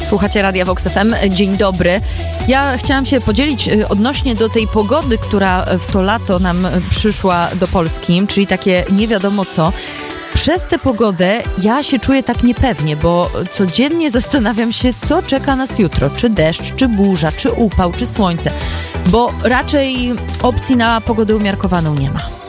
Słuchacie Radia Vox FM. Dzień dobry. Ja chciałam się podzielić odnośnie do tej pogody, która w to lato nam przyszła do Polski, czyli takie nie wiadomo co. Przez tę pogodę ja się czuję tak niepewnie, bo codziennie zastanawiam się, co czeka nas jutro. Czy deszcz, czy burza, czy upał, czy słońce. Bo raczej opcji na pogodę umiarkowaną nie ma.